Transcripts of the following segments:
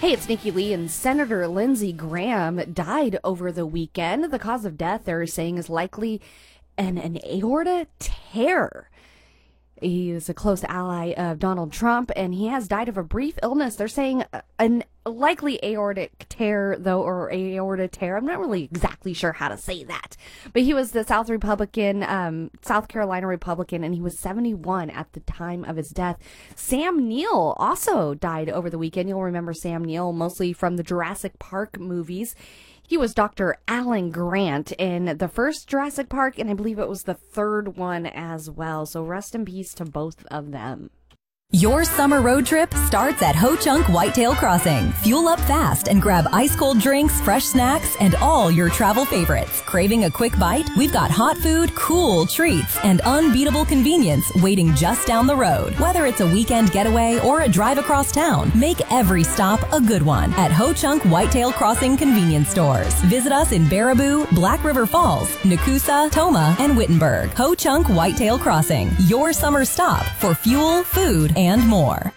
Hey, it's Nikki Lee, and Senator Lindsey Graham died over the weekend. The cause of death, they're saying, is likely an aorta tear. He is a close ally of Donald Trump, and he has died of a brief illness. They're saying an likely aortic tear, though, or aorta tear. I'm not really exactly sure how to say that. But he was the South Carolina Republican, and he was 71 at the time of his death. Sam Neill also died over the weekend. You'll remember Sam Neill mostly from the Jurassic Park movies. He was Dr. Alan Grant in the first Jurassic Park, and I believe it was the third one as well. So rest in peace to both of them. Your summer road trip starts at Ho Chunk Whitetail Crossing. Fuel up fast and grab ice-cold drinks, fresh snacks, and all your travel favorites. Craving a quick bite? We've got hot food, cool treats, and unbeatable convenience waiting just down the road. Whether it's a weekend getaway or a drive across town, make every stop a good one at Ho Chunk Whitetail Crossing convenience stores. Visit us in Baraboo, Black River Falls, Nakusa, Toma, and Wittenberg. Ho Chunk Whitetail Crossing, your summer stop for fuel, food, and more.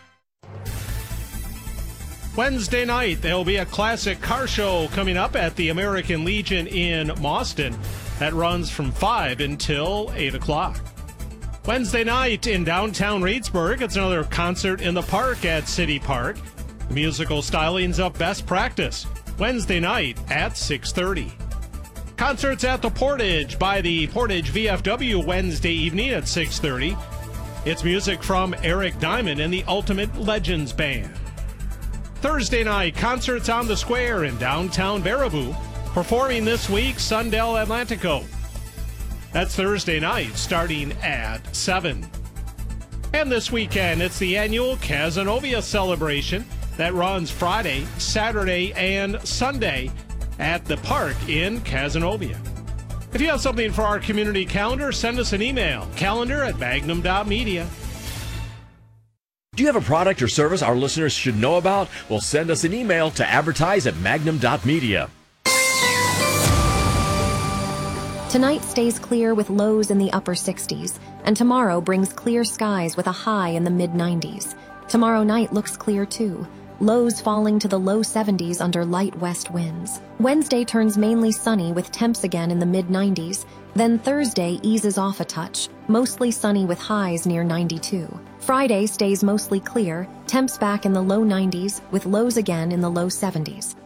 Wednesday night, there will be a classic car show coming up at the American Legion in Mauston. That runs from 5 until 8 o'clock. Wednesday night in downtown Reedsburg, it's another concert in the park at City Park. The musical stylings of Best Practice, Wednesday night at 6:30. Concerts at the Portage by the Portage VFW Wednesday evening at 6:30. It's music from Eric Diamond and the Ultimate Legends Band. Thursday night, concerts on the square in downtown Baraboo. Performing this week, Sundell Atlantico. That's Thursday night, starting at 7. And this weekend, it's the annual Cazenovia celebration that runs Friday, Saturday, and Sunday at the park in Cazenovia. If you have something for our community calendar, send us an email, calendar@magnum.media. Do you have a product or service our listeners should know about? Well, send us an email to advertise@magnum.media. Tonight stays clear with lows in the upper 60s, and tomorrow brings clear skies with a high in the mid-90s. Tomorrow night looks clear too. Lows falling to the low 70s under light west winds. Wednesday turns mainly sunny with temps again in the mid-90s. Then Thursday eases off a touch, mostly sunny with highs near 92. Friday stays mostly clear, temps back in the low 90s with lows again in the low 70s.